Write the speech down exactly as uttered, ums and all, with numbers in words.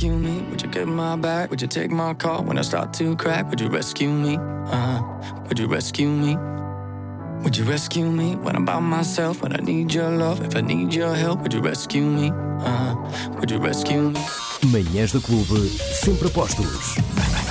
rescue me? Would you get my back? Would you take my call when I start to crack? Would you rescue me? Uh-huh. Would you rescue me? Would you rescue me when I'm by myself? When I need your love, if I need your help, would you rescue me? Uh-huh. Would you rescue me? Manhãs da Clube, sempre a postos.